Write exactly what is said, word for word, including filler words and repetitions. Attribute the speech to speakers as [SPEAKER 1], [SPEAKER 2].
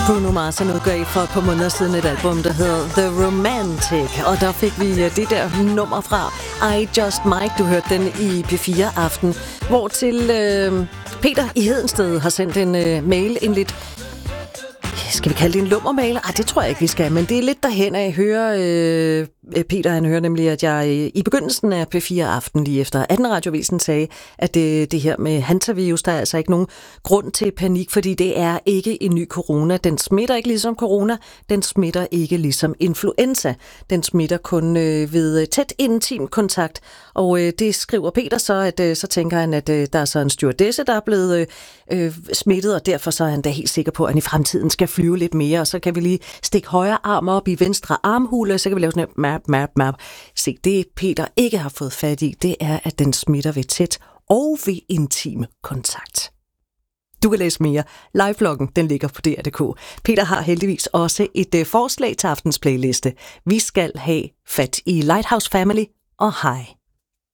[SPEAKER 1] Bruno Mars udgav for et par måneder siden et album, der hedder The Romantic, og der fik vi det der nummer fra I Just Might. Du hørte den i P fire Aften, hvor til øh, Peter i Hedensted har sendt en øh, mail, en lidt, skal vi kalde det en lummermail? Ej, det tror jeg ikke, vi skal, men det er lidt derhen af. Jeg hører, øh, Peter han hører nemlig, at jeg øh, i begyndelsen af P fire Aften, lige efter atten Radiovisen, sagde, at det, det her med hantavirus, der er altså ikke nogen grund til panik, fordi det er ikke en ny corona. Den smitter ikke ligesom corona, den smitter ikke ligesom influenza. Den smitter kun øh, ved tæt intim kontakt, og øh, det skriver Peter så, at øh, så tænker han, at øh, der er så en stewardesse, der er blevet øh, øh, smittet, og derfor så er han da helt sikker på, at han i fremtiden skal flyve lidt mere, og så kan vi lige stikke højre arm op i venstre armhule, og så kan vi lave sådan et map, map, map. Se, det Peter ikke har fået fat i, det er, at den smitter ved tæt og ved intim kontakt. Du kan læse mere. Live-bloggen, den ligger på D R punktum d k. Peter har heldigvis også et uh, forslag til aftens playliste. Vi skal have fat i Lighthouse Family og High.